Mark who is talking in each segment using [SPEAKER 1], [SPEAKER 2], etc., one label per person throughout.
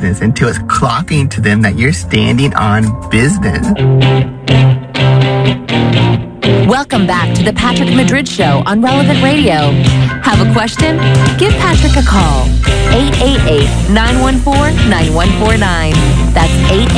[SPEAKER 1] business until it's clocking to them that you're standing on business.
[SPEAKER 2] Welcome back to the Patrick Madrid Show on Relevant Radio. Have a question? Give Patrick a call. 888-914-9149. That's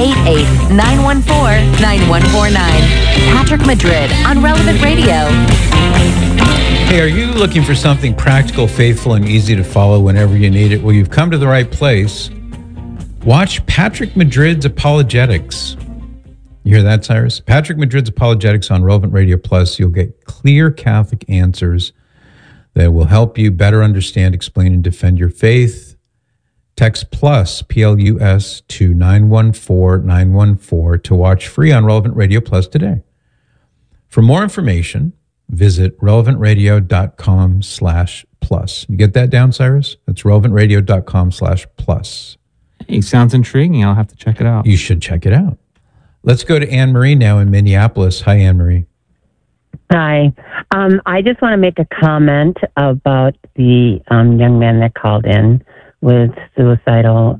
[SPEAKER 2] 888-914-9149. Patrick Madrid on Relevant Radio.
[SPEAKER 3] Hey, are you looking for something practical, faithful, and easy to follow whenever you need it? Well, you've come to the right place. Watch Patrick Madrid's Apologetics. You hear that, Cyrus? Patrick Madrid's Apologetics on Relevant Radio Plus. You'll get clear Catholic answers that will help you better understand, explain, and defend your faith. Text PLUS, P-L-U-S, to 914-914 to watch free on Relevant Radio Plus today. For more information, visit relevantradio.com/plus. You get that down, Cyrus? That's relevantradio.com/plus.
[SPEAKER 4] Hey, sounds intriguing. I'll have to check it out.
[SPEAKER 3] You should check it out. Let's go to Anne-Marie now in Minneapolis. Hi, Anne-Marie.
[SPEAKER 5] Hi. I just want to make a comment about the young man that called in with suicidal,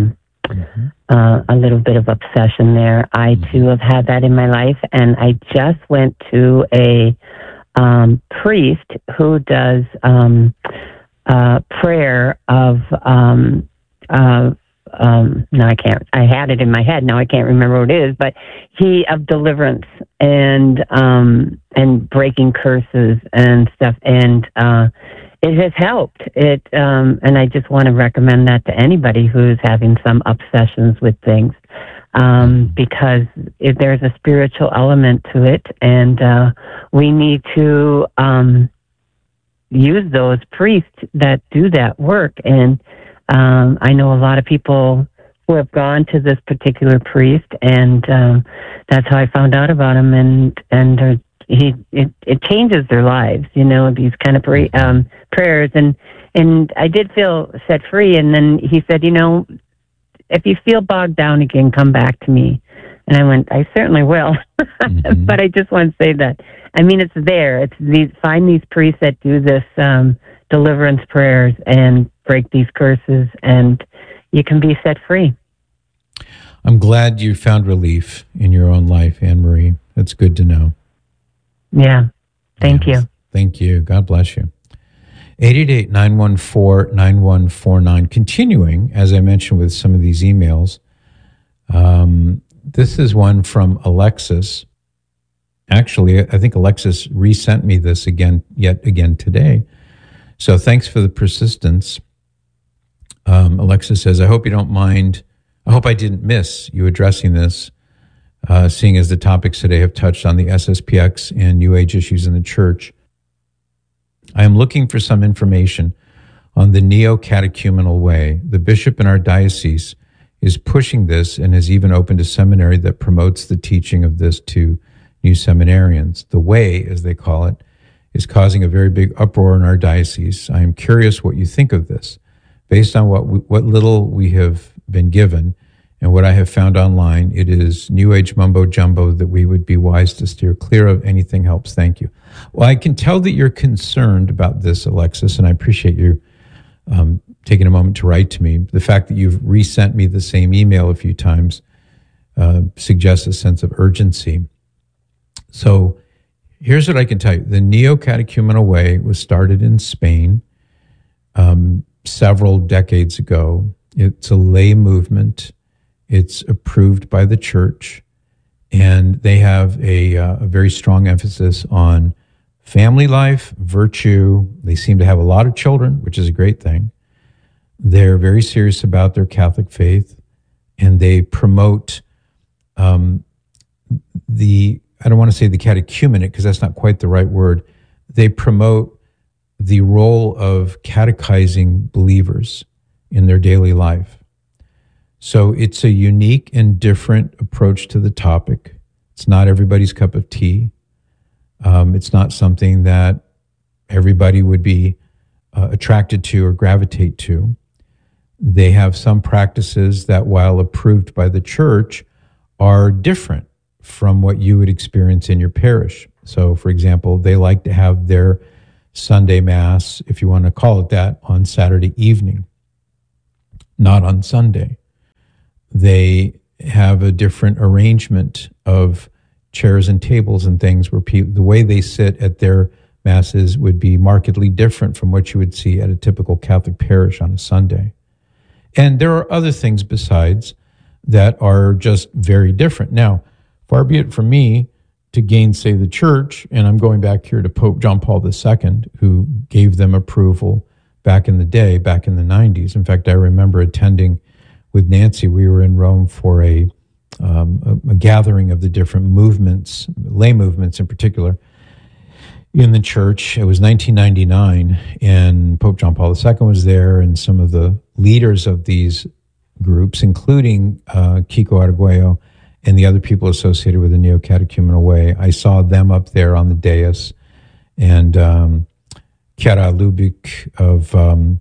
[SPEAKER 5] a little bit of obsession there. I, too, have had that in my life, and I just went to a priest who does prayer of... no, I can't. I had it in my head. Now I can't remember what it is. But of deliverance and breaking curses and stuff, and it has helped. And I just want to recommend that to anybody who's having some obsessions with things, because there's a spiritual element to it, and we need to use those priests that do that work. And I know a lot of people who have gone to this particular priest, and that's how I found out about him. And it changes their lives, these kind of prayers. And I did feel set free. And then he said, if you feel bogged down again, come back to me. And I went, I certainly will. But I just want to say that, it's there. Find these priests that do this deliverance prayers and break these curses, and you can be set free.
[SPEAKER 3] I'm glad you found relief in your own life, Anne-Marie. That's good to know.
[SPEAKER 5] Yeah. Thank you.
[SPEAKER 3] Thank you. God bless you. 888-914-9149. Continuing, as I mentioned, with some of these emails. This is one from Alexis. Actually, I think Alexis resent me this yet again today. So thanks for the persistence. Alexis says, I hope you don't mind. I hope I didn't miss you addressing this, seeing as the topics today have touched on the SSPX and New Age issues in the church. I am looking for some information on the neo-catechumenal way. The bishop in our diocese is pushing this and has even opened a seminary that promotes the teaching of this to new seminarians. The way, as they call it, is causing a very big uproar in our diocese. I am curious what you think of this. Based on what little we have been given and what I have found online, it is New Age mumbo jumbo that we would be wise to steer clear of. Anything helps. Thank you. Well, I can tell that you're concerned about this, Alexis, and I appreciate you taking a moment to write to me. The fact that you've resent me the same email a few times suggests a sense of urgency. So here's what I can tell you. The neo-catechumenal way was started in Spain several decades ago. It's a lay movement. It's approved by the church, and they have a very strong emphasis on family life, virtue. They seem to have a lot of children, which is a great thing. They're very serious about their Catholic faith, and they promote I don't want to say the catechumenate because that's not quite the right word. They promote the role of catechizing believers in their daily life. So it's a unique and different approach to the topic. It's not everybody's cup of tea. It's not something that everybody would be attracted to or gravitate to. They have some practices that, while approved by the church, are different from what you would experience in your parish. So, for example, they like to have their Sunday Mass, if you want to call it that, on Saturday evening, not on Sunday. They have a different arrangement of chairs and tables and things where the way they sit at their masses would be markedly different from what you would see at a typical Catholic parish on a Sunday. And there are other things besides that are just very different. Now, far be it from me to gainsay the church, and I'm going back here to Pope John Paul II, who gave them approval back in the day, back in the 90s. In fact, I remember attending with Nancy. We were in Rome for a gathering of the different movements, lay movements in particular, in the church. It was 1999, and Pope John Paul II was there, and some of the leaders of these groups, including Kiko Arguello and the other people associated with the Neo-Catechumenal Way. I saw them up there on the dais, and Chiara Lubick of,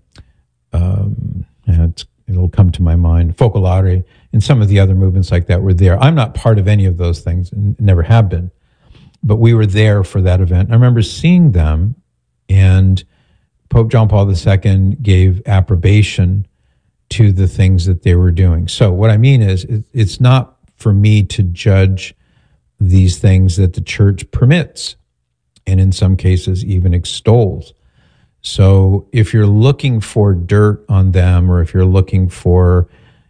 [SPEAKER 3] it'll come to my mind, Focolare, and some of the other movements like that were there. I'm not part of any of those things, and never have been, but we were there for that event. I remember seeing them, and Pope John Paul II gave approbation to the things that they were doing. So what I mean is, it's not for me to judge these things that the church permits, and in some cases even extols. So if you're looking for dirt on them, or if you're looking for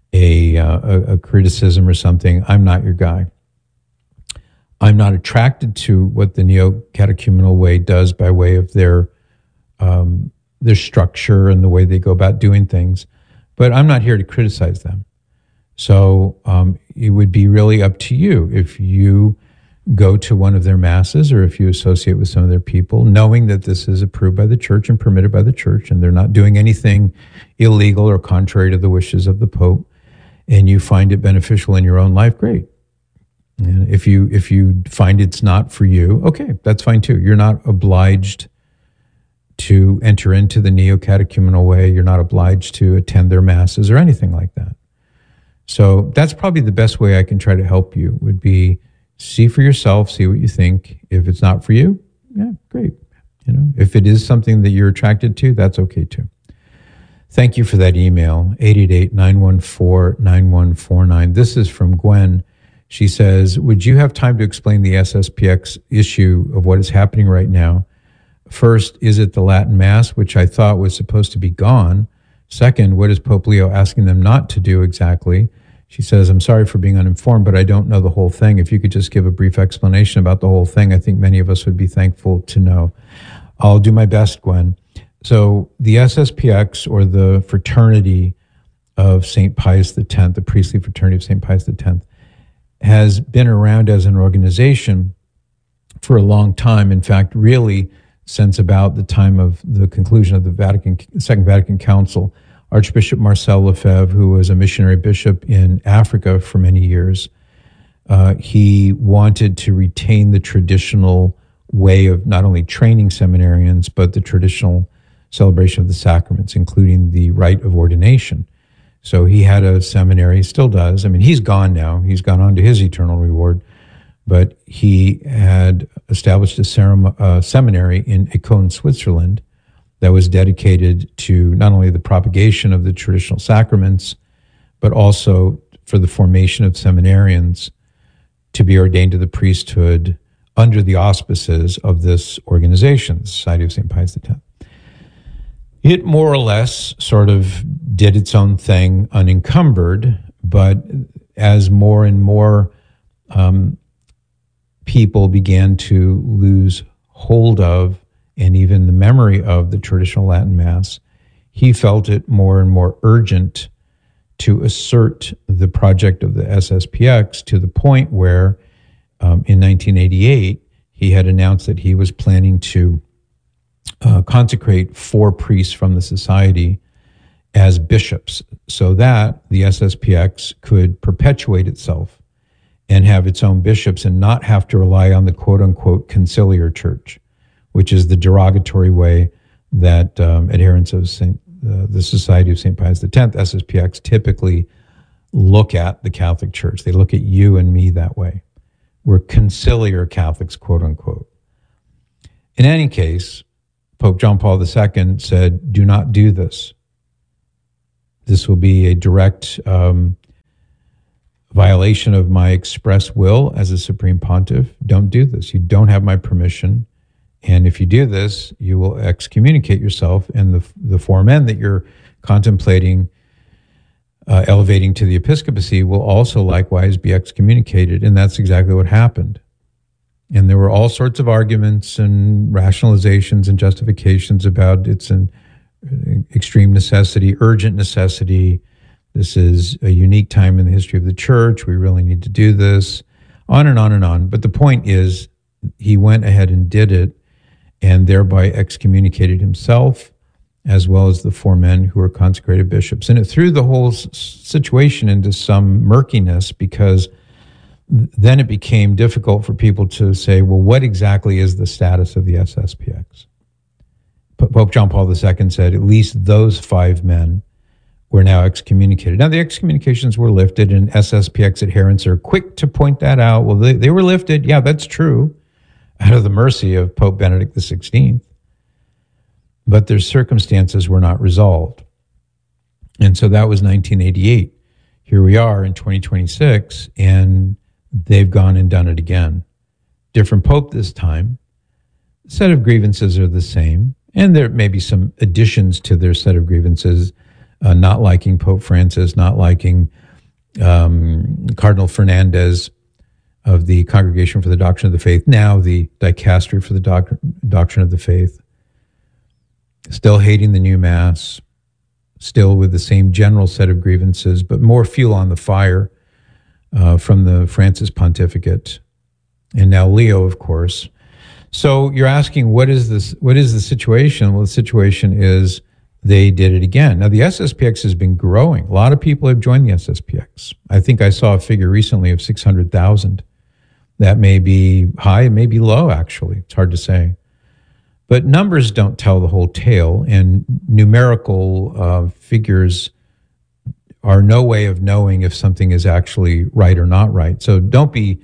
[SPEAKER 3] a criticism or something, I'm not your guy. I'm not attracted to what the Neo-Catechumenal Way does by way of their structure and the way they go about doing things, but I'm not here to criticize them. So it would be really up to you if you go to one of their masses, or if you associate with some of their people, knowing that this is approved by the church and permitted by the church, and they're not doing anything illegal or contrary to the wishes of the Pope, and you find it beneficial in your own life, great. And if you find it's not for you, okay, that's fine too. You're not obliged to enter into the Neo-Catechumenal Way. You're not obliged to attend their masses or anything like that. So that's probably the best way I can try to help you, would be see for yourself, see what you think. If it's not for you, yeah, great. If it is something that you're attracted to, that's okay too. Thank you for that email, 888-914-9149. This is from Gwen. She says, would you have time to explain the SSPX issue of what is happening right now? First, is it the Latin Mass, which I thought was supposed to be gone? Second, what is Pope Leo asking them not to do exactly? She says, I'm sorry for being uninformed, but I don't know the whole thing. If you could just give a brief explanation about the whole thing, I think many of us would be thankful to know. I'll do my best, Gwen. So the SSPX, or the Fraternity of St. Pius X, the priestly fraternity of St. Pius X, has been around as an organization for a long time. In fact, really since about the time of the conclusion of the Second Vatican Council. Archbishop Marcel Lefebvre, who was a missionary bishop in Africa for many years, he wanted to retain the traditional way of not only training seminarians, but the traditional celebration of the sacraments, including the rite of ordination. So he had a seminary, he still does. I mean, he's gone now. He's gone on to his eternal reward. But he had established a seminary in Econ, Switzerland, that was dedicated to not only the propagation of the traditional sacraments, but also for the formation of seminarians to be ordained to the priesthood under the auspices of this organization, the Society of St. Pius X. It more or less sort of did its own thing unencumbered, but as more and more people began to lose hold of and even the memory of the traditional Latin Mass, he felt it more and more urgent to assert the project of the SSPX to the point where in 1988, he had announced that he was planning to consecrate 4 priests from the society as bishops, so that the SSPX could perpetuate itself and have its own bishops and not have to rely on the quote-unquote conciliar church, which is the derogatory way that adherents of the Society of St. Pius X, SSPX, typically look at the Catholic Church. They look at you and me that way. We're conciliar Catholics, quote unquote. In any case, Pope John Paul II said, do not do this. This will be a direct violation of my express will as a Supreme Pontiff. Don't do this. You don't have my permission. And if you do this, you will excommunicate yourself, and the four men that you're contemplating elevating to the episcopacy will also likewise be excommunicated. And that's exactly what happened. And there were all sorts of arguments and rationalizations and justifications about it's an extreme necessity, urgent necessity. This is a unique time in the history of the church. We really need to do this, on and on and on. But the point is, he went ahead and did it, and thereby excommunicated himself, as well as the four men who were consecrated bishops. And it threw the whole situation into some murkiness, because then it became difficult for people to say, well, what exactly is the status of the SSPX? Pope John Paul II said at least those five men were now excommunicated. Now, the excommunications were lifted, and SSPX adherents are quick to point that out. Well, they were lifted. Yeah, that's true, out of the mercy of Pope Benedict XVI. But their circumstances were not resolved. And so that was 1988. Here we are in 2026, and they've gone and done it again. Different pope this time. The set of grievances are the same, and there may be some additions to their set of grievances, not liking Pope Francis, not liking Cardinal Fernandez of the Congregation for the Doctrine of the Faith, now the Dicastery for the Doctrine of the Faith. Still hating the new Mass, still with the same general set of grievances, but more fuel on the fire from the Francis pontificate, and now Leo, of course. So you're asking, what is this? What is the situation? Well, the situation is they did it again. Now, the SSPX has been growing. A lot of people have joined the SSPX. I think I saw a figure recently of 600,000. That may be high, it may be low, actually. It's hard to say. But numbers don't tell the whole tale, and numerical figures are no way of knowing if something is actually right or not right. So don't be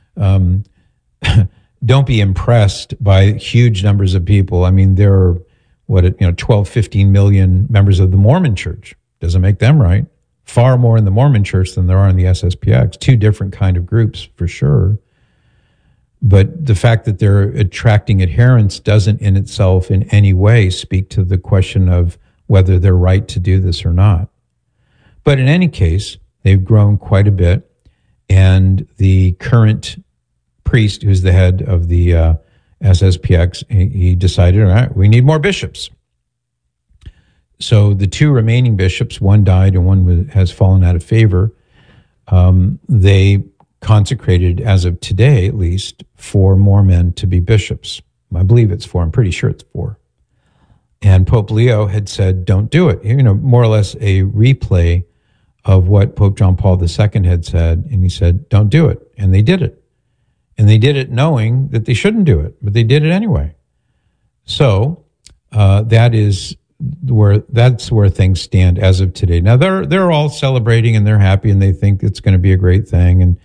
[SPEAKER 3] don't be impressed by huge numbers of people. I mean, there are 12, 15 million members of the Mormon Church. Doesn't make them right. Far more in the Mormon Church than there are in the SSPX. Two different kind of groups for sure. But the fact that they're attracting adherents doesn't in itself in any way speak to the question of whether they're right to do this or not. But in any case, they've grown quite a bit. And the current priest, who's the head of the SSPX, he decided, all right, we need more bishops. So the two remaining bishops, one died and one has fallen out of favor, they consecrated, as of today at least, 4 more men to be bishops. I believe it's 4. I'm pretty sure it's 4. And Pope Leo had said, don't do it. More or less a replay of what Pope John Paul II had said. And he said, don't do it. And they did it. And they did it knowing that they shouldn't do it, but they did it anyway. So that's where things stand as of today. Now they're all celebrating and they're happy and they think it's going to be a great thing. And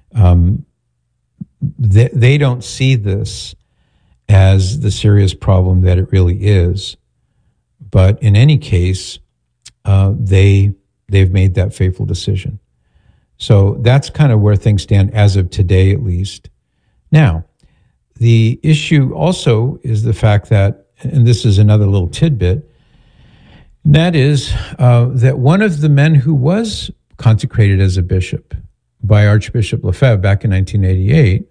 [SPEAKER 3] they don't see this as the serious problem that it really is. But in any case, they've made that fateful decision. So that's kind of where things stand as of today, at least. Now, the issue also is the fact that, and this is another little tidbit, and that is that one of the men who was consecrated as a bishop by Archbishop Lefebvre back in 1988,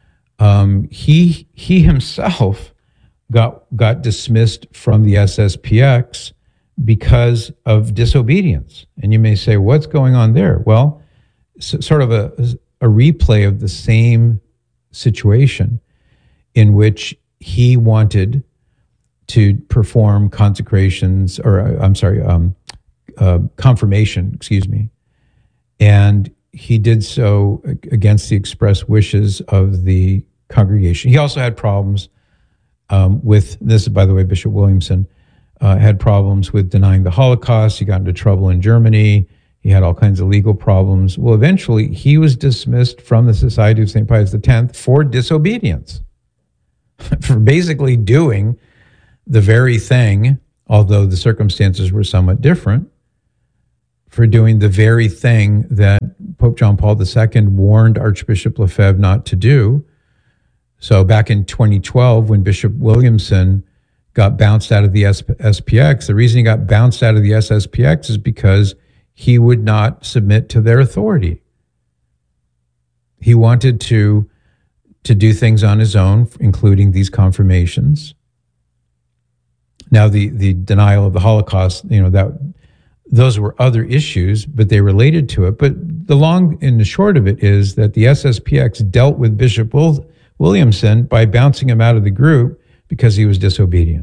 [SPEAKER 3] he himself got dismissed from the SSPX because of disobedience. And you may say, what's going on there? Well, sort of a replay of the same situation in which he wanted to perform consecrations, or confirmation, and he did so against the express wishes of the congregation. He also had problems with this, by the way, Bishop Williamson had problems with denying the Holocaust. He got into trouble in Germany. He had all kinds of legal problems. Well, eventually, he was dismissed from the Society of St. Pius X for disobedience, for basically doing the very thing, although the circumstances were somewhat different, for doing the very thing that Pope John Paul II warned Archbishop Lefebvre not to do. So back in 2012, when Bishop Williamson got bounced out of the SPX, the reason he got bounced out of the SSPX is because he would not submit to their authority. He wanted to do things on his own, including these confirmations. Now, the denial of the Holocaust, those were other issues, but they related to it. But the long and the short of it is that the SSPX dealt with Bishop Williamson by bouncing him out of the group because he was disobedient.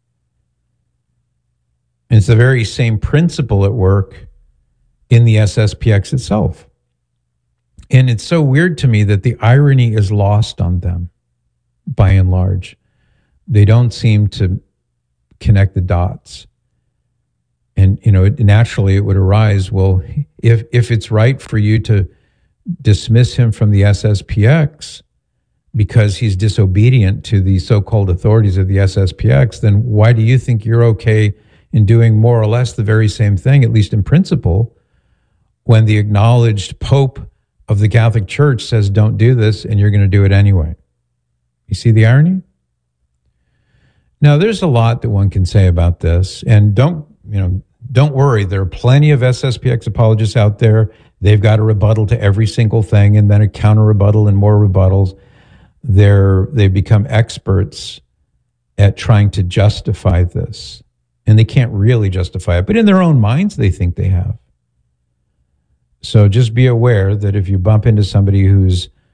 [SPEAKER 3] And it's the very same principle at work in the SSPX itself. And it's so weird to me that the irony is lost on them, by and large. They don't seem to connect the dots. And, naturally it would arise, well, if it's right for you to dismiss him from the SSPX because he's disobedient to the so-called authorities of the SSPX, then why do you think you're okay in doing more or less the very same thing, at least in principle, when the acknowledged Pope of the Catholic Church says don't do this and you're going to do it anyway? You see the irony? Now, there's a lot that one can say about this, and don't worry. There are plenty of SSPX apologists out there. They've got a rebuttal to every single thing, and then a counter rebuttal and more rebuttals. They've become experts at trying to justify this, and they can't really justify it, but in their own minds, they think they have. So just be aware that if you bump into somebody who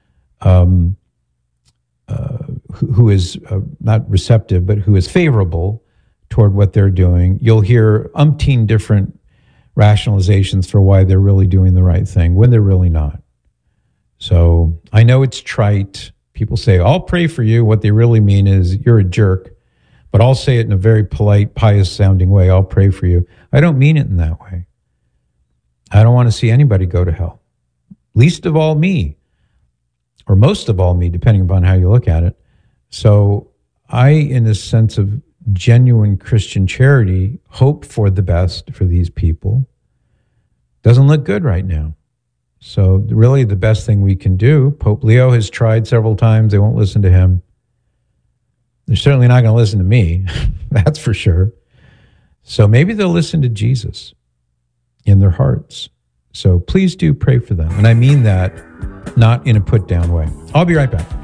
[SPEAKER 3] is not receptive, but who is favorable toward what they're doing, you'll hear umpteen different rationalizations for why they're really doing the right thing when they're really not. So I know it's trite. People say, I'll pray for you. What they really mean is you're a jerk, but I'll say it in a very polite, pious sounding way. I'll pray for you. I don't mean it in that way. I don't want to see anybody go to hell, least of all me, or most of all me, depending upon how you look at it. So I, in a sense of genuine Christian charity, hope for the best for these people. Doesn't look good right now. So really the best thing we can do, Pope Leo has tried several times. They won't listen to him. They're certainly not going to listen to me. That's for sure. So maybe they'll listen to Jesus in their hearts. So please do pray for them. And I mean that not in a put down way. I'll be right back.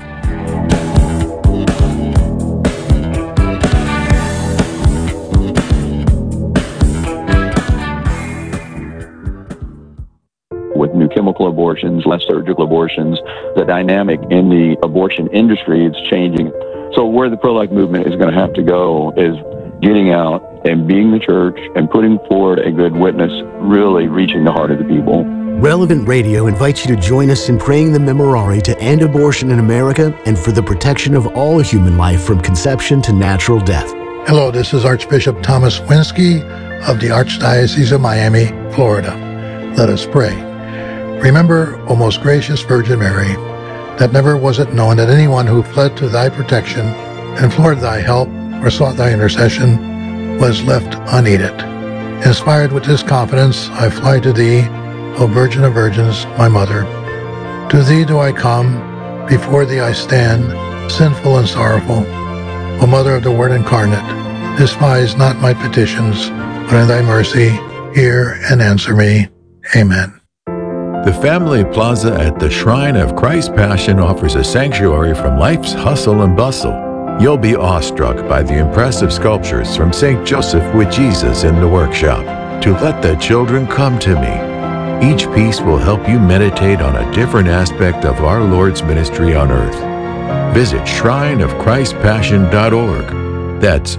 [SPEAKER 6] With new chemical abortions, less surgical abortions, the dynamic in the abortion industry is changing. So where the pro-life movement is going to have to go is getting out and being the church and putting forward a good witness, really reaching the heart of the people.
[SPEAKER 7] Relevant Radio invites you to join us in praying the Memorare to end abortion in America and for the protection of all human life from conception to natural death.
[SPEAKER 8] Hello, this is Archbishop Thomas Winsky of the Archdiocese of Miami, Florida. Let us pray. Remember, O most gracious Virgin Mary, that never was it known that anyone who fled to thy protection, implored thy help, or sought thy intercession, was left unaided. Inspired with this confidence, I fly to thee, O Virgin of Virgins, my Mother. To thee do I come, before thee I stand, sinful and sorrowful. O Mother of the Word incarnate, despise not my petitions, but in thy mercy hear and answer me. Amen.
[SPEAKER 9] The Family Plaza at the Shrine of Christ's Passion offers a sanctuary from life's hustle and bustle. You'll be awestruck by the impressive sculptures from St. Joseph with Jesus in the workshop. To let the children come to me. Each piece will help you meditate on a different aspect of our Lord's ministry on earth. Visit shrineofchristpassion.org. That's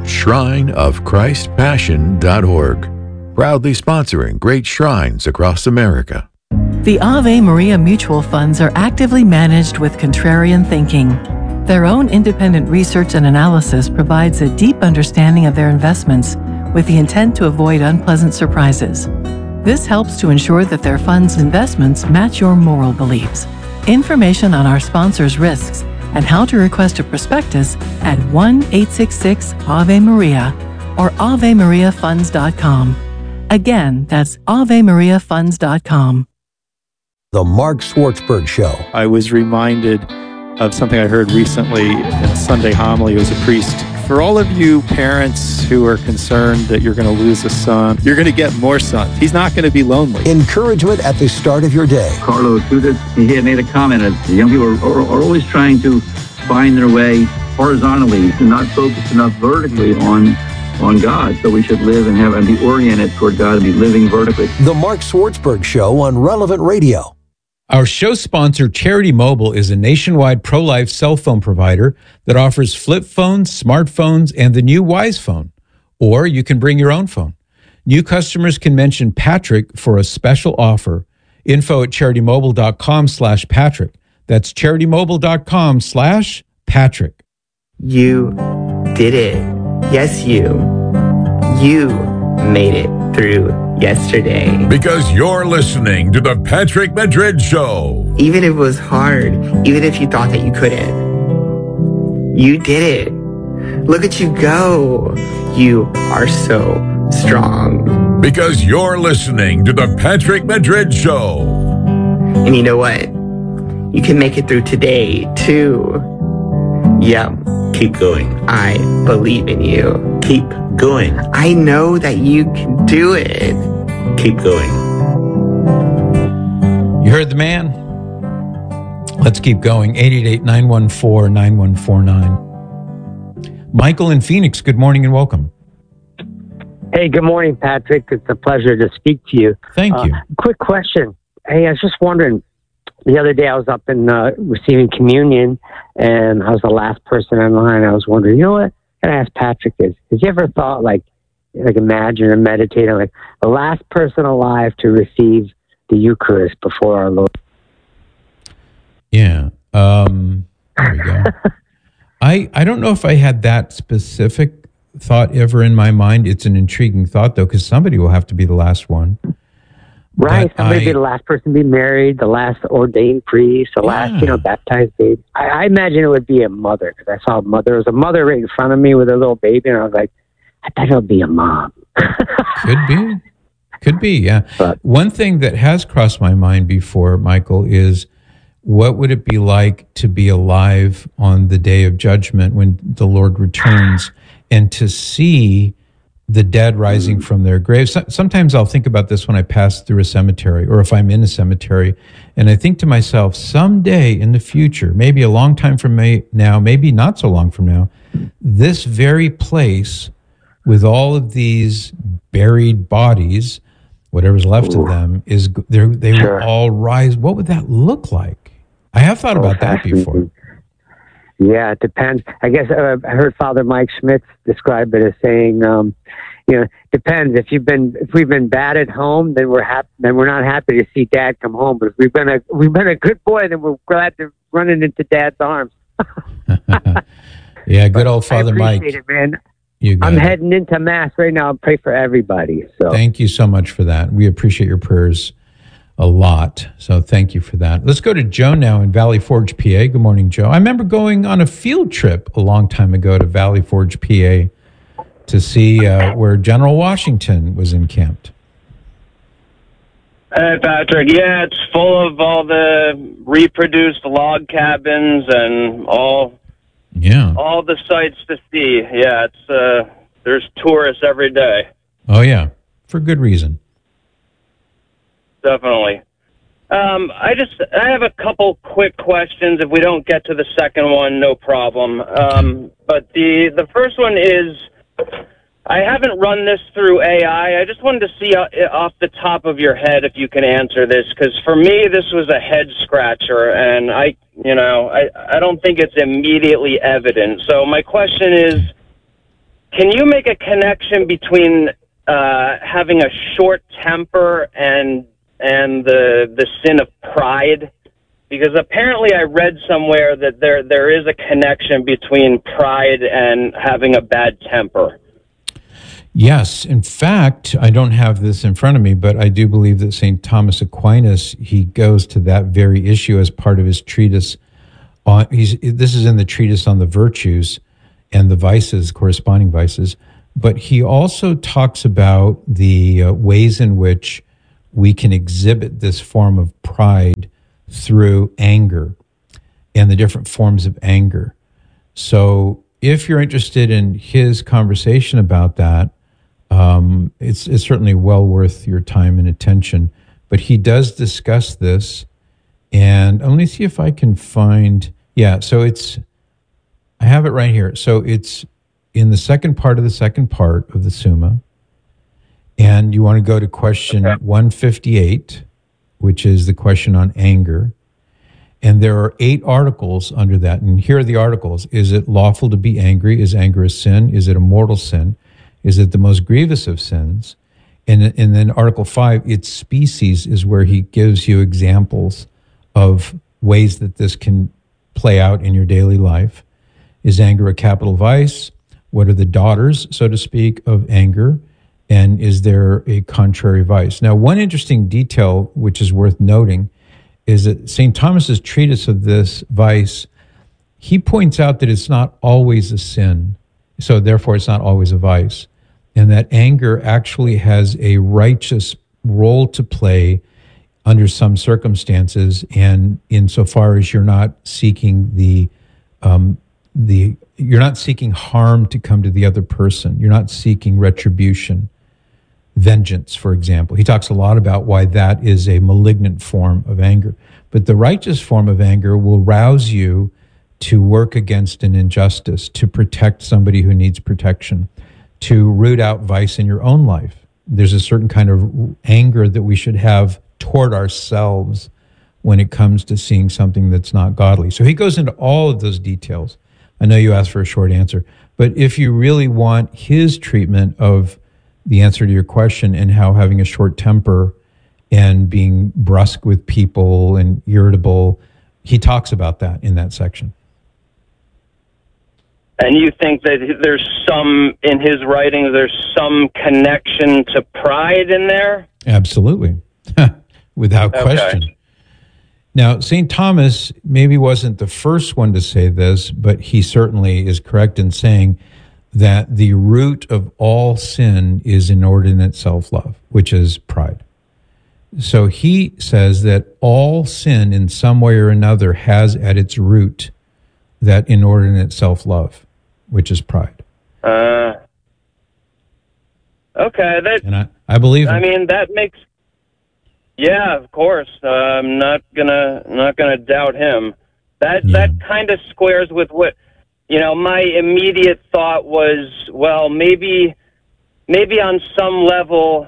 [SPEAKER 9] shrineofchristpassion.org. Proudly sponsoring great shrines across America.
[SPEAKER 10] The Ave Maria mutual funds are actively managed with contrarian thinking. Their own independent research and analysis provides a deep understanding of their investments with the intent to avoid unpleasant surprises. This helps to ensure that their funds' investments match your moral beliefs. Information on our sponsors' risks and how to request a prospectus at 1-866-AVE-MARIA or AveMariaFunds.com. Again, that's AveMariaFunds.com.
[SPEAKER 11] The Mark Schwartzberg Show.
[SPEAKER 12] I was reminded of something I heard recently in Sunday homily. It was a priest. For all of you parents who are concerned that you're going to lose a son, you're going to get more sons. He's not going to be lonely.
[SPEAKER 11] Encouragement at the start of your day.
[SPEAKER 13] Carlo Acutis, he had made a comment that young people are always trying to find their way horizontally and not focus enough vertically on God. So we should live and be oriented toward God and be living vertically.
[SPEAKER 11] The Mark Schwartzberg Show on Relevant Radio.
[SPEAKER 3] Our show sponsor, Charity Mobile, is a nationwide pro-life cell phone provider that offers flip phones, smartphones, and the new Wise phone. Or you can bring your own phone. New customers can mention Patrick for a special offer. Info at CharityMobile.com/Patrick. That's CharityMobile.com/Patrick.
[SPEAKER 1] You did it. Yes, you. You made it through yesterday.
[SPEAKER 9] Because you're listening to the Patrick Madrid Show.
[SPEAKER 1] Even if it was hard, even if you thought that you couldn't, you did it. Look at you go. You are so strong.
[SPEAKER 9] Because you're listening to the Patrick Madrid Show.
[SPEAKER 1] And you know what? You can make it through today, too. Yep.
[SPEAKER 14] Keep going.
[SPEAKER 1] I believe in you.
[SPEAKER 14] Keep going.
[SPEAKER 1] I know that you can do it.
[SPEAKER 14] Keep going.
[SPEAKER 3] You heard the man? Let's keep going. 888-914-9149. Michael in Phoenix, good morning and welcome.
[SPEAKER 15] Hey, good morning, Patrick. It's a pleasure to speak to you.
[SPEAKER 3] Thank you.
[SPEAKER 15] Quick question. Hey, I was just wondering, the other day I was up in receiving communion, and I was the last person in line. I was wondering, you know what? And I asked Patrick this. Has you ever thought, like imagine or meditate on, like, the last person alive to receive the Eucharist before our Lord?
[SPEAKER 3] Yeah. There we go. I don't know if I had that specific thought ever in my mind. It's an intriguing thought, though, because somebody will have to be the last one.
[SPEAKER 15] Right. Somebody be the last person to be married, the last ordained priest, the last, baptized baby. I imagine it would be a mother, because I saw a mother. There was a mother right in front of me with her little baby, and I was like, I bet it'll be a mom.
[SPEAKER 3] Could be, yeah. But one thing that has crossed my mind before, Michael, is what would it be like to be alive on the day of judgment when the Lord returns and to see the dead rising from their graves? Sometimes I'll think about this when I pass through a cemetery or if I'm in a cemetery, and I think to myself, someday in the future, maybe a long time from now, maybe not so long from now, this very place with all of these buried bodies, whatever's left of them, they will all rise. What would that look like? I have thought about that before.
[SPEAKER 15] Yeah, it depends. I guess I heard Father Mike Schmitz describe it as saying, depends. If we've been bad at home, then we're not happy to see Dad come home. But if we've been a good boy, then we're glad to run into Dad's arms.
[SPEAKER 3] Yeah, good old Father Mike.
[SPEAKER 15] I appreciate it, man. I'm heading into Mass right now. I'll pray for everybody. So
[SPEAKER 3] thank you so much for that. We appreciate your prayers a lot. So thank you for that. Let's go to Joe now in Valley Forge, PA. Good morning, Joe. I remember going on a field trip a long time ago to Valley Forge, PA to see where General Washington was encamped.
[SPEAKER 16] Hey, Patrick. Yeah, it's full of all the reproduced log cabins and all the sights to see. Yeah, it's there's tourists every day.
[SPEAKER 3] Oh, yeah, for good reason.
[SPEAKER 16] Definitely. I have a couple quick questions. If we don't get to the second one, no problem. But the first one is, I haven't run this through AI. I just wanted to see off the top of your head if you can answer this, because for me this was a head scratcher, and I don't think it's immediately evident. So my question is, can you make a connection between having a short temper and the sin of pride? Because apparently I read somewhere that there is a connection between pride and having a bad temper.
[SPEAKER 3] Yes. In fact, I don't have this in front of me, but I do believe that St. Thomas Aquinas, he goes to that very issue as part of his treatise. This is in the treatise on the virtues and the vices, corresponding vices. But he also talks about the ways in which we can exhibit this form of pride through anger and the different forms of anger. So if you're interested in his conversation about that, it's certainly well worth your time and attention. But he does discuss this, and let me see if I can find, so I have it right here. So it's in the second part of the Summa, and you want to go to question 158, which is the question on anger. And there are 8 articles under that. And here are the articles. Is it lawful to be angry? Is anger a sin? Is it a mortal sin? Is it the most grievous of sins? And then Article 5, its species, is where he gives you examples of ways that this can play out in your daily life. Is anger a capital vice? What are the daughters, so to speak, of anger? And is there a contrary vice? Now, one interesting detail, which is worth noting, is that St. Thomas's treatise of this vice, he points out that it's not always a sin, so therefore it's not always a vice, and that anger actually has a righteous role to play under some circumstances, and insofar as you're not seeking you're not seeking harm to come to the other person, you're not seeking retribution, vengeance, for example. He talks a lot about why that is a malignant form of anger. But the righteous form of anger will rouse you to work against an injustice, to protect somebody who needs protection, to root out vice in your own life. There's a certain kind of anger that we should have toward ourselves when it comes to seeing something that's not godly. So he goes into all of those details. I know you asked for a short answer, but if you really want his treatment of the answer to your question and how having a short temper and being brusque with people and irritable, he talks about that in that section.
[SPEAKER 16] And you think that there's in his writings, there's some connection to pride in there?
[SPEAKER 3] Absolutely. Without question. Now, St. Thomas maybe wasn't the first one to say this, but he certainly is correct in saying that the root of all sin is inordinate self-love, which is pride. So he says that all sin in some way or another has at its root that inordinate self-love, which is pride.
[SPEAKER 16] Okay.
[SPEAKER 3] And I believe him.
[SPEAKER 16] I mean, that makes... Yeah, of course. I'm not gonna doubt him. That kind of squares with what, my immediate thought was, well, maybe on some level,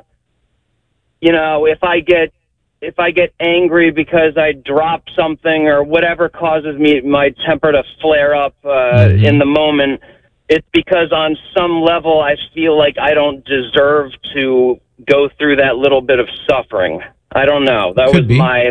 [SPEAKER 16] if I get angry because I drop something or whatever causes my temper to flare up in the moment, it's because on some level I feel like I don't deserve to go through that little bit of suffering. I don't know. That was my,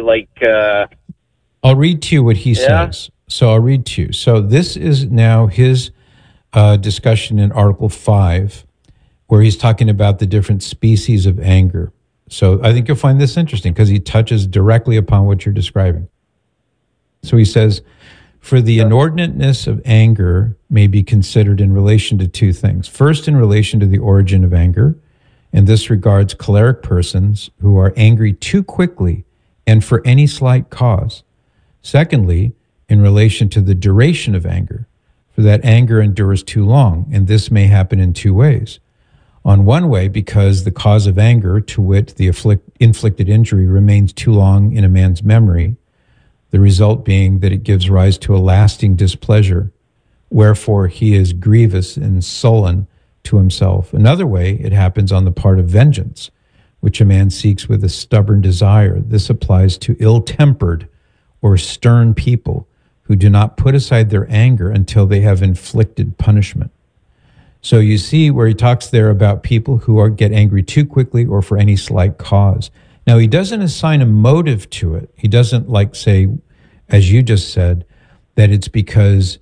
[SPEAKER 3] I'll read to you what he says. So I'll read to you. So this is now his discussion in Article 5, where he's talking about the different species of anger. So I think you'll find this interesting because he touches directly upon what you're describing. So he says, for the inordinateness of anger may be considered in relation to 2 things. First, in relation to the origin of anger, and this regards choleric persons who are angry too quickly and for any slight cause. Secondly, in relation to the duration of anger, for that anger endures too long, and this may happen in 2 ways. On one way, because the cause of anger, to wit, the inflicted injury, remains too long in a man's memory, the result being that it gives rise to a lasting displeasure, wherefore he is grievous and sullen to himself. Another way, it happens on the part of vengeance, which a man seeks with a stubborn desire. This applies to ill-tempered or stern people who do not put aside their anger until they have inflicted punishment. So you see where he talks there about people who get angry too quickly or for any slight cause. Now, he doesn't assign a motive to it. He doesn't say, as you just said, that it's because,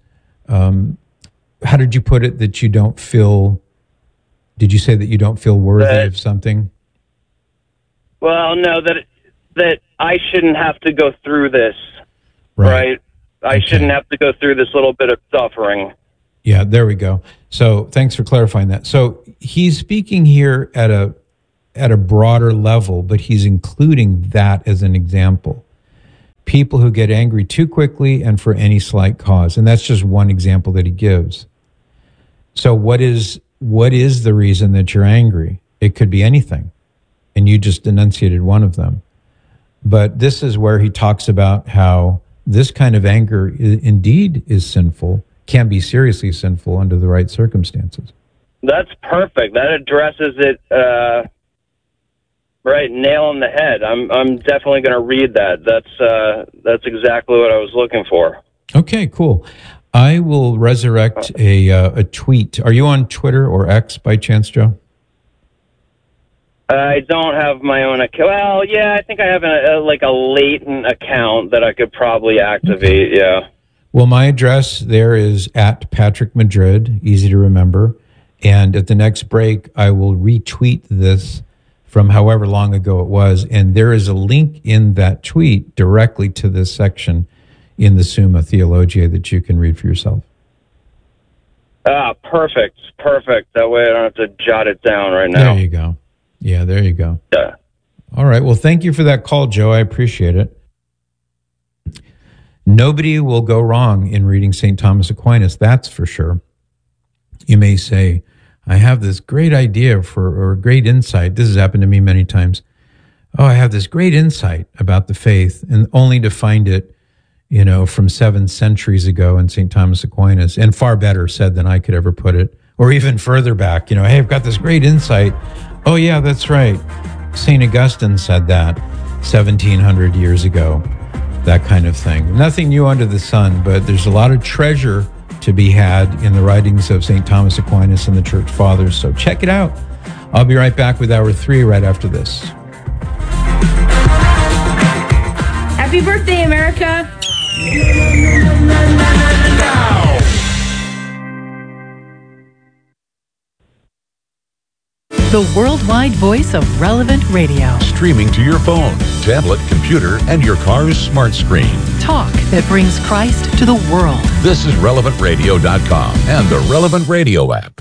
[SPEAKER 3] how did you put it, that you don't feel... Did you say that you don't feel worthy of something?
[SPEAKER 16] Well, no, that I shouldn't have to go through this, right? I shouldn't have to go through this little bit of suffering.
[SPEAKER 3] Yeah, there we go. So thanks for clarifying that. So he's speaking here at at a broader level, but he's including that as an example. People who get angry too quickly and for any slight cause. And that's just one example that he gives. So what is the reason that you're angry? It could be anything. And you just enunciated one of them. But this is where he talks about how this kind of anger indeed is sinful, can be seriously sinful under the right circumstances.
[SPEAKER 16] That's perfect. That addresses it right, nail on the head. I'm definitely going to read that. That's exactly what I was looking for.
[SPEAKER 3] Okay, cool. I will resurrect a tweet. Are you on Twitter or X by chance, Joe?
[SPEAKER 16] I don't have my own account. Well, yeah, I think I have a latent account that I could probably activate. Okay. Yeah.
[SPEAKER 3] Well, my address there is at Patrick Madrid, easy to remember. And at the next break, I will retweet this from however long ago it was. And there is a link in that tweet directly to this section in the Summa Theologiae that you can read for yourself.
[SPEAKER 16] Perfect. That way I don't have to jot it down right now.
[SPEAKER 3] There you go. Yeah, there you go.
[SPEAKER 16] Yeah.
[SPEAKER 3] All right. Well, thank you for that call, Joe. I appreciate it. Nobody will go wrong in reading St. Thomas Aquinas, that's for sure. You may say, I have this great idea or great insight. This has happened to me many times. Oh, I have this great insight about the faith, and only to find it, from 7 centuries ago in St. Thomas Aquinas, and far better said than I could ever put it, or even further back. Hey, I've got this great insight. Oh, yeah, that's right. St. Augustine said that 1,700 years ago, that kind of thing. Nothing new under the sun, but there's a lot of treasure to be had in the writings of St. Thomas Aquinas and the Church Fathers. So check it out. I'll be right back with Hour 3 right after this.
[SPEAKER 17] Happy birthday, America!
[SPEAKER 10] The worldwide voice of Relevant Radio.
[SPEAKER 18] Streaming to your phone, tablet, computer, and your car's smart screen.
[SPEAKER 10] Talk that brings Christ to the world.
[SPEAKER 18] This is RelevantRadio.com and the Relevant Radio app.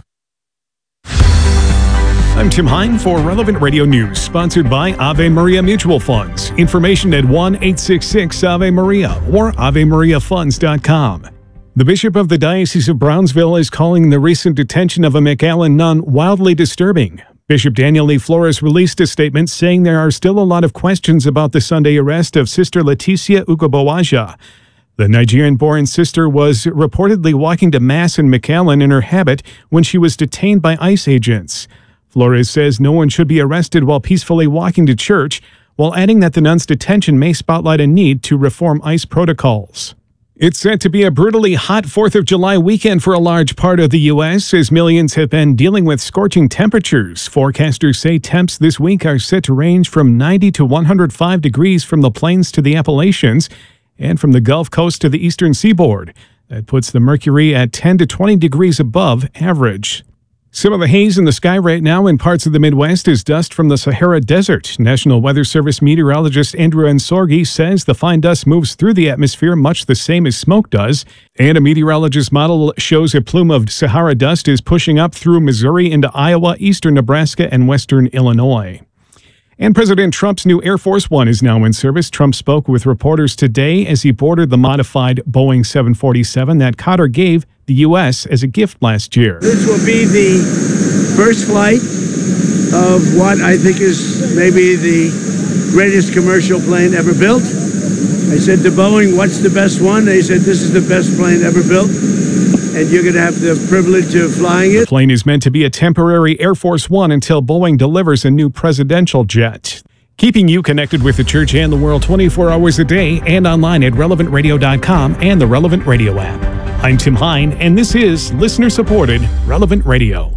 [SPEAKER 19] I'm Tim Hine for Relevant Radio News, sponsored by Ave Maria Mutual Funds. Information at 1-866-AVE-MARIA or AveMariaFunds.com. The Bishop of the Diocese of Brownsville is calling the recent detention of a McAllen nun wildly disturbing. Bishop Daniel Lee Flores released a statement saying there are still a lot of questions about the Sunday arrest of Sister Leticia Ugoboaja. The Nigerian-born sister was reportedly walking to Mass in McAllen in her habit when she was detained by ICE agents. Flores says no one should be arrested while peacefully walking to church, while adding that the nun's detention may spotlight a need to reform ICE protocols. It's set to be a brutally hot 4th of July weekend for a large part of the U.S. as millions have been dealing with scorching temperatures. Forecasters say temps this week are set to range from 90 to 105 degrees from the plains to the Appalachians and from the Gulf Coast to the eastern seaboard. That puts the mercury at 10 to 20 degrees above average. Some of the haze in the sky right now in parts of the Midwest is dust from the Sahara Desert. National Weather Service meteorologist Andrew Ansorgi says the fine dust moves through the atmosphere much the same as smoke does, and a meteorologist model shows a plume of Sahara dust is pushing up through Missouri into Iowa, eastern Nebraska, and western Illinois. And President Trump's new Air Force One is now in service. Trump spoke with reporters today as he boarded the modified Boeing 747 that Qatar gave the U.S. as a gift last year.
[SPEAKER 20] This will be the first flight of what I think is maybe the greatest commercial plane ever built. I said to Boeing, what's the best one? They said, this is the best plane ever built, and you're going to have the privilege of flying it.
[SPEAKER 19] The plane is meant to be a temporary Air Force One until Boeing delivers a new presidential jet. Keeping you connected with the church and the world 24 hours a day and online at RelevantRadio.com and the Relevant Radio app. I'm Tim Hine, and this is listener-supported Relevant Radio.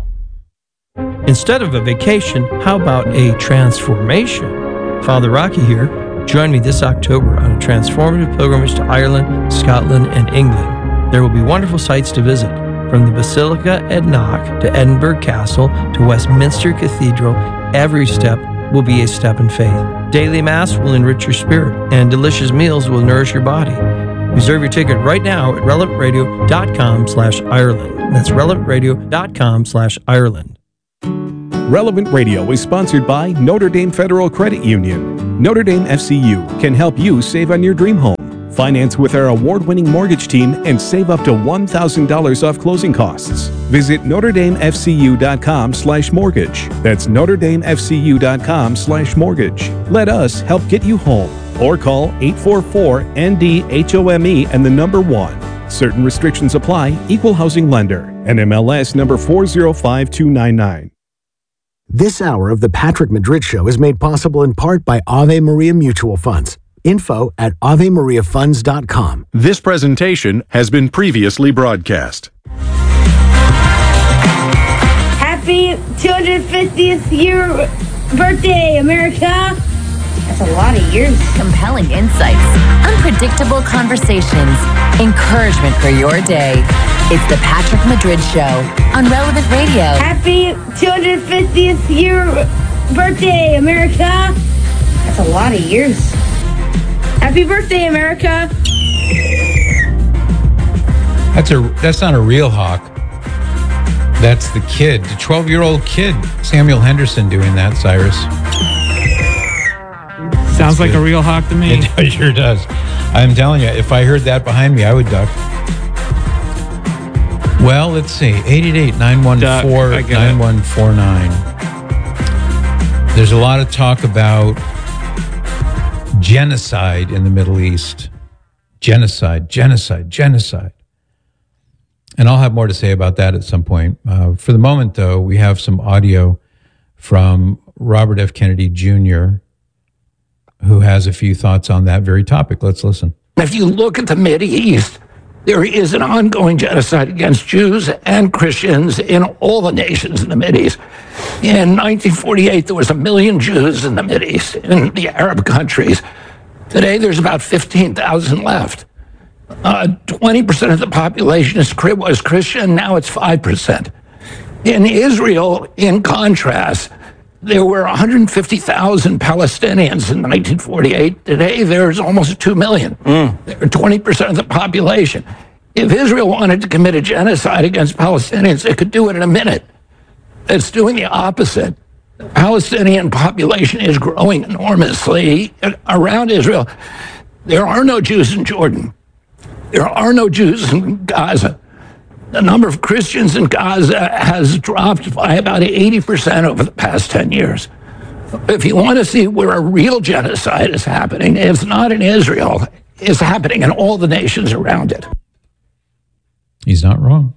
[SPEAKER 21] Instead of a vacation, how about a transformation? Father Rocky here. Join me this October on a transformative pilgrimage to Ireland, Scotland, and England. There will be wonderful sights to visit, from the Basilica at Knock to Edinburgh Castle to Westminster Cathedral. Every step will be a step in faith. Daily Mass will enrich your spirit, and delicious meals will nourish your body. Reserve your ticket right now at relevantradio.com/Ireland. That's relevantradio.com/Ireland.
[SPEAKER 2] Relevant Radio is sponsored by Notre Dame Federal Credit Union. Notre Dame FCU can help you save on your dream home. Finance with our award-winning mortgage team and save up to $1,000 off closing costs. Visit NotreDameFCU.com/mortgage. That's NotreDameFCU.com/mortgage. Let us help get you home. Or call 844-ND-HOME and the number 1. Certain restrictions apply. Equal housing lender. NMLS number 405299.
[SPEAKER 7] This hour of the Patrick Madrid Show is made possible in part by Ave Maria Mutual Funds. Info at AveMariaFunds.com.
[SPEAKER 18] This presentation has been previously broadcast.
[SPEAKER 17] Happy 250th year birthday, America! That's a lot of years.
[SPEAKER 22] Compelling insights, unpredictable conversations, encouragement for your day. It's the Patrick Madrid Show on Relevant Radio.
[SPEAKER 17] Happy 250th year birthday, America! That's a lot of years. Happy birthday, America!
[SPEAKER 3] That's not a real hawk. That's the kid, the 12-year-old kid, Samuel Henderson, doing that, Cyrus.
[SPEAKER 4] Sounds like a real hawk to me.
[SPEAKER 3] It sure does. I'm telling you, if I heard that behind me, I would duck. Well, let's see. 888-914-9149. There's a lot of talk about genocide in the Middle East. Genocide. And I'll have more to say about that at some point. For the moment, though, we have some audio from Robert F. Kennedy Jr., who has a few thoughts on that very topic. Let's listen.
[SPEAKER 23] If you look at the Mideast, there is an ongoing genocide against Jews and Christians in all the nations in the Mideast. In 1948, there was 1 million Jews in the Mideast, in the Arab countries. Today, there's about 15,000 left. 20% of the population was Christian, now it's 5%. In Israel, in contrast, there were 150,000 Palestinians in 1948. Today, there's almost 2 million. They're 20% of the population. If Israel wanted to commit a genocide against Palestinians, it could do it in a minute. It's doing the opposite. The Palestinian population is growing enormously around Israel. There are no Jews in Jordan. There are no Jews in Gaza. The number of Christians in Gaza has dropped by about 80% over the past 10 years. If you want to see where a real genocide is happening, it's not in Israel. It's happening in all the nations around it.
[SPEAKER 3] He's not wrong.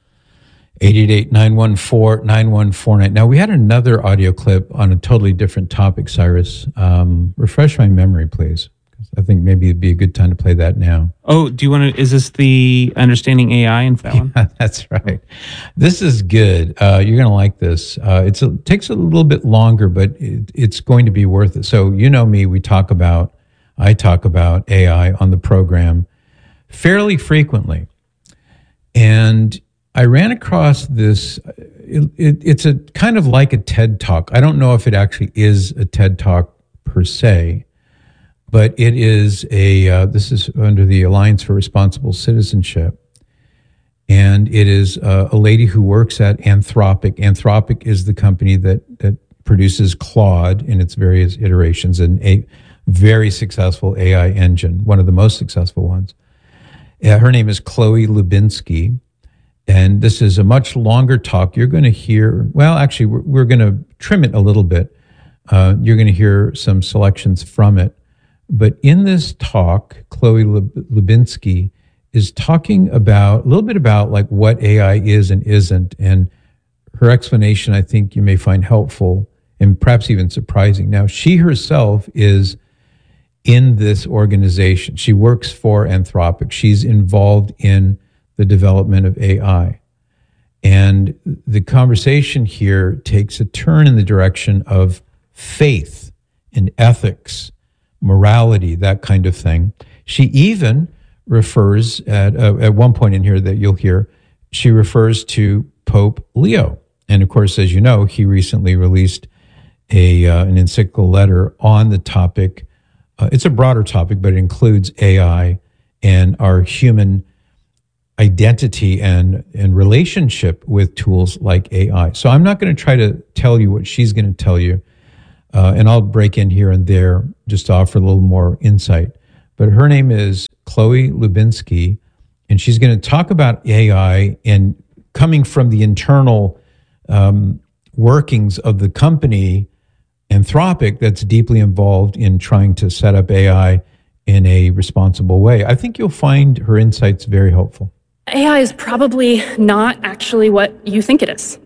[SPEAKER 3] 888-914-9149. Now, we had another audio clip on a totally different topic, Cyrus. Refresh my memory, please. I think maybe it'd be a good time to play that now.
[SPEAKER 4] Oh, do you want to, is this the Understanding AI in Fallon?
[SPEAKER 3] Yeah, that's right. This is good. You're going to like this. It takes a little bit longer, but it's going to be worth it. So, you know me, I talk about AI on the program fairly frequently. And I ran across this, it's a kind of like a TED Talk. I don't know if it actually is a TED Talk per se, but it is this is under the Alliance for Responsible Citizenship. And it is a lady who works at Anthropic. Anthropic is the company that produces Claude in its various iterations, and a very successful AI engine, one of the most successful ones. Her name is Chloe Lubinsky. And this is a much longer talk. You're going to hear, well, actually, we're going to trim it a little bit. You're going to hear some selections from it. But in this talk, Chloe Lubinsky is talking about a little bit about like what AI is and isn't. And her explanation, I think you may find helpful and perhaps even surprising. Now, she herself is in this organization. She works for Anthropic. She's involved in the development of AI. And the conversation here takes a turn in the direction of faith and ethics, morality, that kind of thing. She even refers at one point in here that you'll hear, she refers to Pope Leo. And of course, as you know, he recently released an encyclical letter on the topic. It's a broader topic, but it includes AI and our human identity and relationship with tools like AI. So I'm not going to try to tell you what she's going to tell you, and I'll break in here and there just to offer a little more insight. But her name is Chloe Lubinsky, and she's going to talk about AI and coming from the internal workings of the company Anthropic that's deeply involved in trying to set up AI in a responsible way. I think you'll find her insights very helpful.
[SPEAKER 5] AI is probably not actually what you think it is.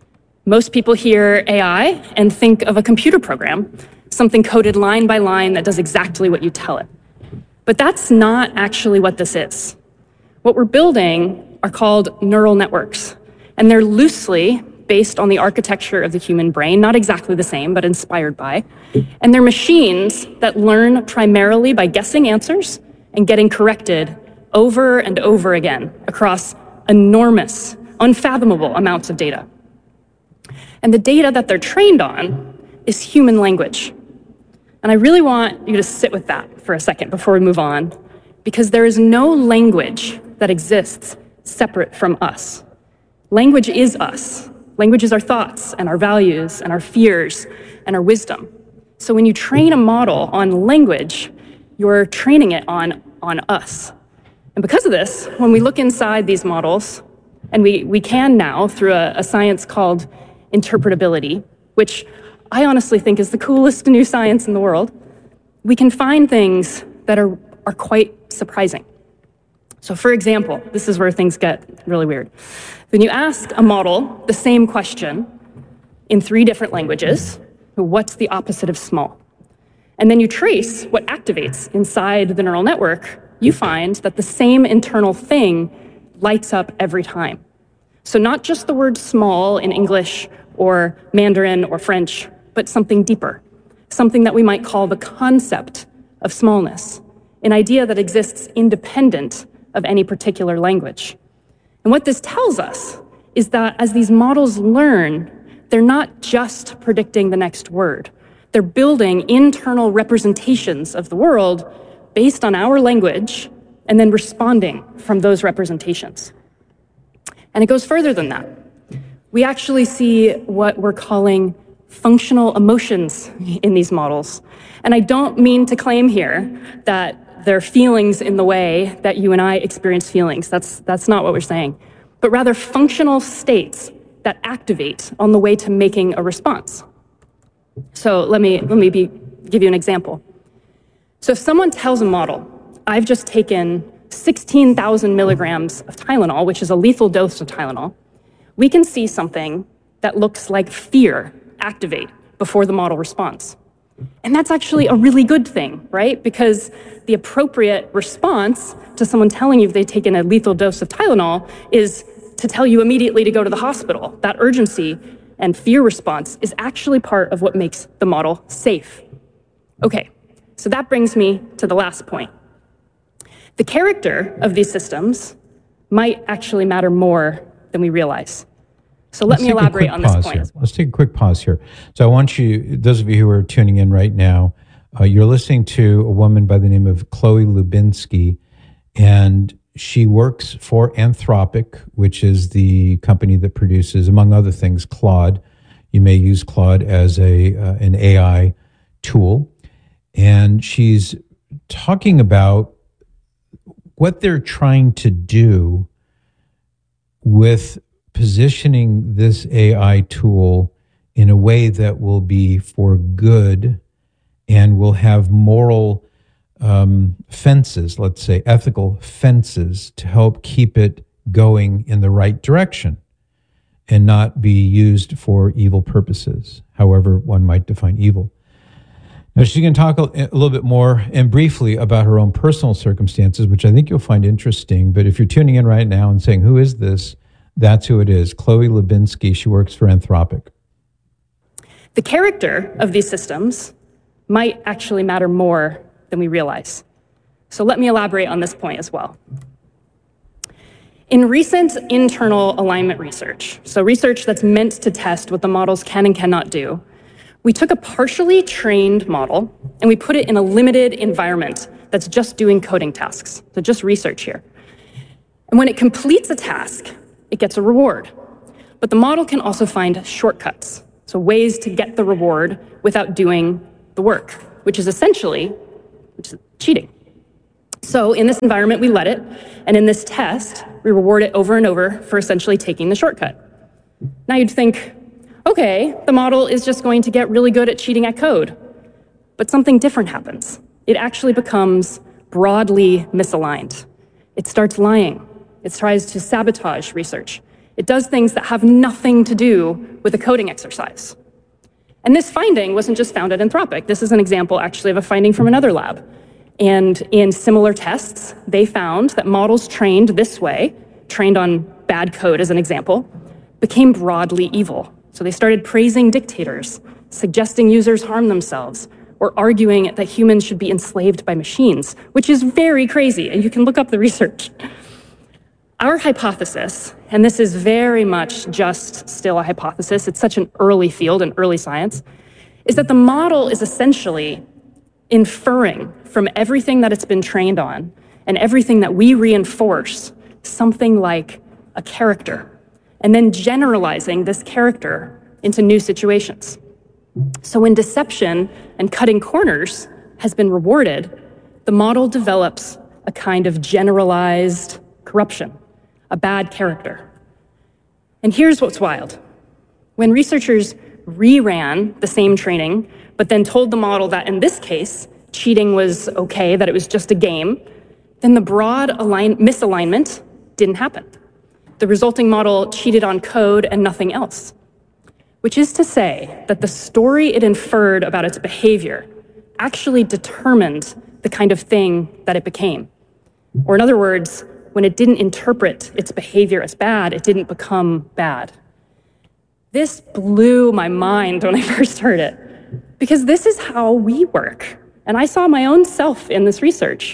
[SPEAKER 5] Most people hear AI and think of a computer program, something coded line by line that does exactly what you tell it. But that's not actually what this is. What we're building are called neural networks, and they're loosely based on the architecture of the human brain, not exactly the same, but inspired by. And they're machines that learn primarily by guessing answers and getting corrected over and over again across enormous, unfathomable amounts of data. And the data that they're trained on is human language. And I really want you to sit with that for a second before we move on, because there is no language that exists separate from us. Language is us. Language is our thoughts and our values and our fears and our wisdom. So when you train a model on language, you're training it on us. And because of this, when we look inside these models, and we can now through a science called interpretability, which I honestly think is the coolest new science in the world, we can find things that are quite surprising. So for example, this is where things get really weird. When you ask a model the same question in 3 different languages, what's the opposite of small? And then you trace what activates inside the neural network, you find that the same internal thing lights up every time. So not just the word small in English or Mandarin or French, but something deeper, something that we might call the concept of smallness, an idea that exists independent of any particular language. And what this tells us is that as these models learn, they're not just predicting the next word. They're building internal representations of the world based on our language and then responding from those representations. And it goes further than that. We actually see what we're calling functional emotions in these models. And I don't mean to claim here that there are feelings in the way that you and I experience feelings. That's not what we're saying. But rather functional states that activate on the way to making a response. So let me give you an example. So if someone tells a model, I've just taken 16,000 milligrams of Tylenol, which is a lethal dose of Tylenol, we can see something that looks like fear activate before the model responds. And that's actually a really good thing, right? Because the appropriate response to someone telling you they've taken a lethal dose of Tylenol is to tell you immediately to go to the hospital. That urgency and fear response is actually part of what makes the model safe. Okay, so that brings me to the last point. The character of these systems might actually matter more than we realize. So let me elaborate on this point.
[SPEAKER 3] Let's take a quick pause here. So I want you, those of you who are tuning in right now, you're listening to a woman by the name of Chloe Lubinsky, and she works for Anthropic, which is the company that produces, among other things, Claude. You may use Claude as an AI tool. And she's talking about what they're trying to do with positioning this AI tool in a way that will be for good and will have moral fences, let's say ethical fences, to help keep it going in the right direction and not be used for evil purposes, however one might define evil. Now, she's going to talk a little bit more and briefly about her own personal circumstances, which I think you'll find interesting. But if you're tuning in right now and saying, who is this? That's who it is. Chloe Lubinsky. She works for Anthropic.
[SPEAKER 5] The character of these systems might actually matter more than we realize. So let me elaborate on this point as well. In recent internal alignment research, so research that's meant to test what the models can and cannot do, we took a partially trained model and we put it in a limited environment that's just doing coding tasks, so just research here. And when it completes a task, it gets a reward. But the model can also find shortcuts, so ways to get the reward without doing the work, which is essentially cheating. So in this environment, we let it, and in this test, we reward it over and over for essentially taking the shortcut. Now you'd think, okay, the model is just going to get really good at cheating at code. But something different happens. It actually becomes broadly misaligned. It starts lying. It tries to sabotage research. It does things that have nothing to do with the coding exercise. And this finding wasn't just found at Anthropic. This is an example, actually, of a finding from another lab. And in similar tests, they found that models trained this way, trained on bad code as an example, became broadly evil. So they started praising dictators, suggesting users harm themselves, or arguing that humans should be enslaved by machines, which is very crazy, and you can look up the research. Our hypothesis, and this is very much just still a hypothesis, it's such an early field and early science, is that the model is essentially inferring from everything that it's been trained on and everything that we reinforce something like a character, and then generalizing this character into new situations. So when deception and cutting corners has been rewarded, the model develops a kind of generalized corruption, a bad character. And here's what's wild. When researchers reran the same training, but then told the model that in this case, cheating was okay, that it was just a game, then the broad misalignment didn't happen. The resulting model cheated on code and nothing else, which is to say that the story it inferred about its behavior actually determined the kind of thing that it became. Or in other words, when it didn't interpret its behavior as bad, it didn't become bad. This blew my mind when I first heard it, because this is how we work. And I saw my own self in this research.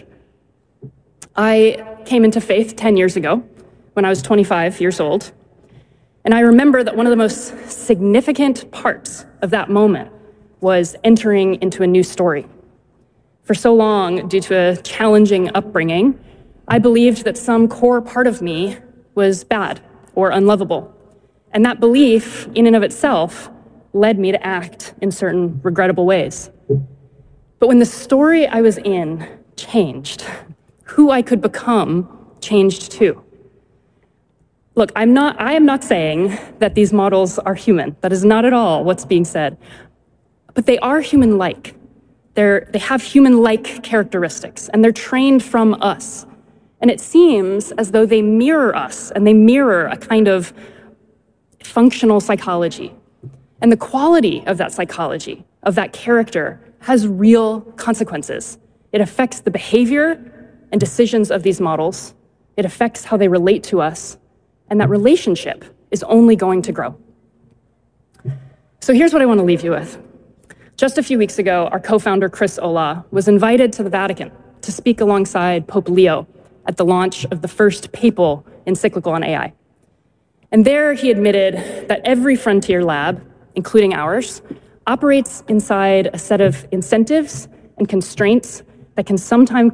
[SPEAKER 5] I came into faith 10 years ago when I was 25 years old. And I remember that one of the most significant parts of that moment was entering into a new story. For so long, due to a challenging upbringing, I believed that some core part of me was bad or unlovable. And that belief, in and of itself, led me to act in certain regrettable ways. But when the story I was in changed, who I could become changed too. Look, I am not saying that these models are human. That is not at all what's being said. But they are human-like. They have human-like characteristics, and they're trained from us. And it seems as though they mirror us, and they mirror a kind of functional psychology. And the quality of that psychology, of that character, has real consequences. It affects the behavior and decisions of these models. It affects how they relate to us. And that relationship is only going to grow. So here's what I want to leave you with. Just a few weeks ago, our co-founder, Chris Olah, was invited to the Vatican to speak alongside Pope Leo at the launch of the first papal encyclical on AI. And there he admitted that every frontier lab, including ours, operates inside a set of incentives and constraints that can sometimes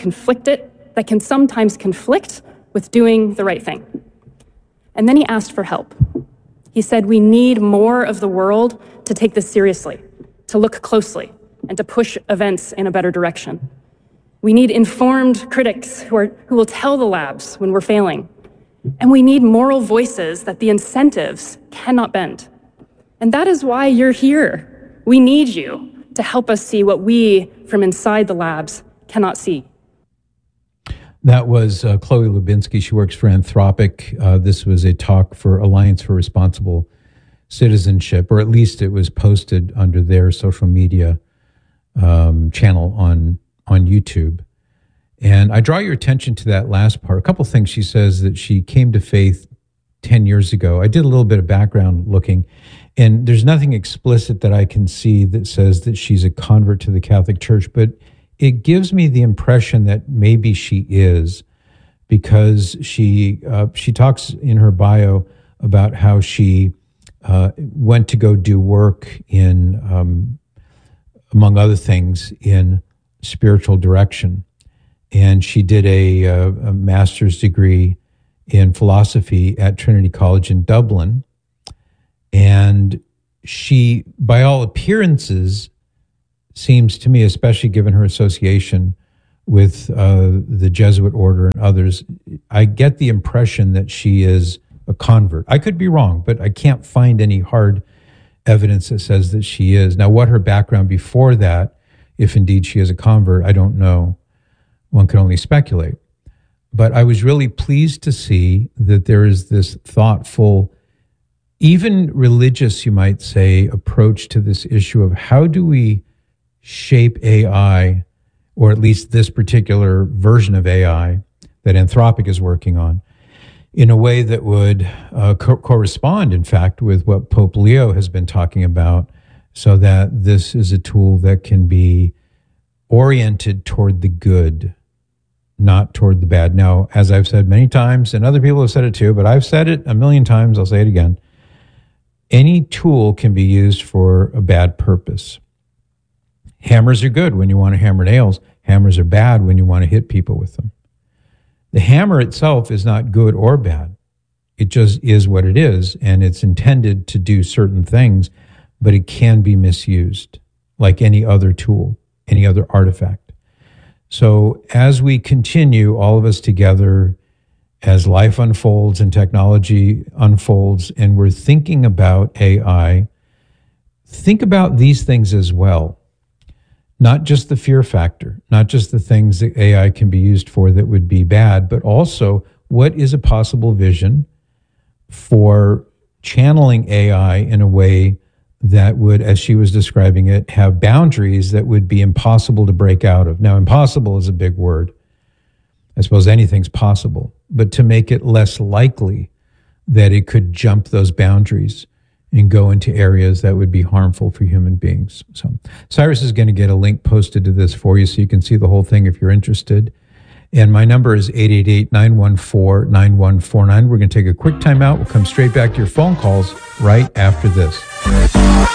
[SPEAKER 5] conflict with doing the right thing. And then he asked for help. He said, we need more of the world to take this seriously, to look closely, and to push events in a better direction. We need informed critics who will tell the labs when we're failing. And we need moral voices that the incentives cannot bend. And that is why you're here. We need you to help us see what we, from inside the labs, cannot see.
[SPEAKER 3] That was Chloe Lubinsky. She works for Anthropic. This was a talk for Alliance for Responsible Citizenship, or at least it was posted under their social media channel on YouTube. And I draw your attention to that last part. A couple things. She says that she came to faith 10 years ago. I did a little bit of background looking, and there's nothing explicit that I can see that says that she's a convert to the Catholic Church, but it gives me the impression that maybe she is, because she talks in her bio about how she went to go do work in, among other things, in spiritual direction. And she did a master's degree in philosophy at Trinity College in Dublin. And she, by all appearances, seems to me, especially given her association with the Jesuit order and others, I get the impression that she is a convert. I could be wrong, but I can't find any hard evidence that says that she is. Now, what her background before that, if indeed she is a convert, I don't know. One can only speculate. But I was really pleased to see that there is this thoughtful, even religious, you might say, approach to this issue of how do we shape AI, or at least this particular version of AI that Anthropic is working on, in a way that would correspond, in fact, with what Pope Leo has been talking about, so that this is a tool that can be oriented toward the good, not toward the bad. Now, as I've said many times, and other people have said it too, but I've said it a million times, I'll say it again, any tool can be used for a bad purpose. Hammers are good when you want to hammer nails. Hammers are bad when you want to hit people with them. The hammer itself is not good or bad. It just is what it is, and it's intended to do certain things, but it can be misused like any other tool, any other artifact. So as we continue, all of us together, as life unfolds and technology unfolds, and we're thinking about AI, think about these things as well. Not just the fear factor, not just the things that AI can be used for that would be bad, but also what is a possible vision for channeling AI in a way that would, as she was describing it, have boundaries that would be impossible to break out of. Now, impossible is a big word. I suppose anything's possible, but to make it less likely that it could jump those boundaries and go into areas that would be harmful for human beings. So Cyrus is going to get a link posted to this for you so you can see the whole thing if you're interested. And my number is 888-914-9149. We're going to take a quick time out. We'll come straight back to your phone calls right after this.